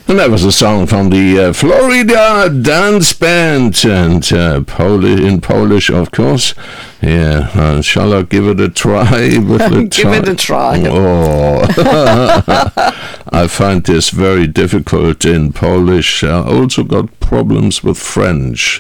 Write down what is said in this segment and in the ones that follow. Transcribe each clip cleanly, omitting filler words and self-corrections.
And that was a song from the Florida Dance Band, and in Polish, of course. Yeah, shall I give it a try? Give it a try. Oh, I find this very difficult in Polish. I also got problems with French.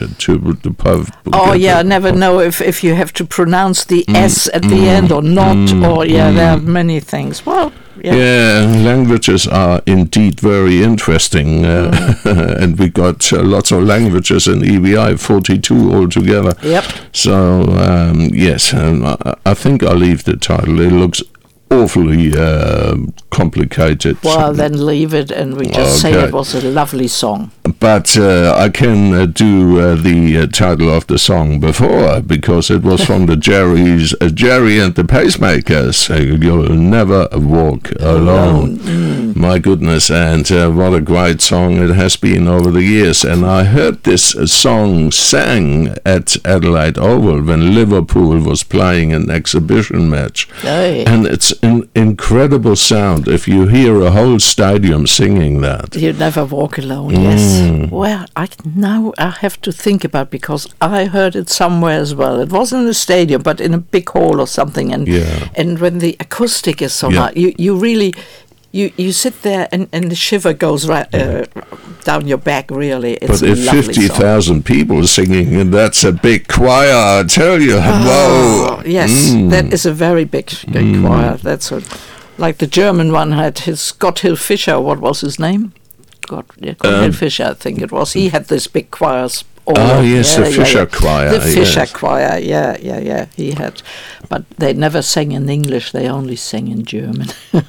I never know if you have to pronounce the S at the end or not, there are many things. Well, yeah, languages are indeed very interesting, and we got lots of languages in EBI, 42 altogether. Yep. So, yes, I think I'll leave the title. It looks awfully complicated. Well, then leave it, and we just say it was a lovely song. But I can do the title of the song before, because it was from the Jerry and the Pacemakers. You'll never walk alone. My goodness, and what a great song it has been over the years. And I heard this song sang at Adelaide Oval when Liverpool was playing an exhibition match. Hey. And it's an incredible sound if you hear a whole stadium singing that. You never walk alone, yes. Well, I have to think about, because I heard it somewhere as well. It wasn't in a stadium, but in a big hall or something. And when the acoustic is so nice, you really... You sit there and the shiver goes right down your back, really. It's but if 50,000 people singing, and that's a big choir, I tell you. Whoa. Yes, that is a very big choir. That's like the German one had his Gotthilf Fischer. What was his name? Gotthilf Fischer, I think it was. He had this big choirs. The Fischer Choir. The Fischer Choir, yeah. He had, but they never sang in English. They only sang in German.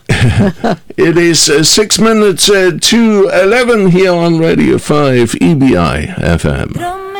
It is 6 minutes to 11 here on Radio 5 EBI FM.